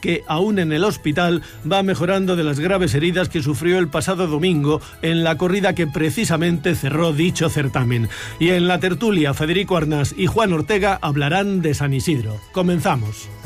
que aún en el hospital va mejorando de las graves heridas que sufrió el pasado domingo en la corrida que precisamente cerró dicho certamen. Y en la tertulia, Federico Arnás y Juan Ortega hablarán de San Isidro. Comenzamos.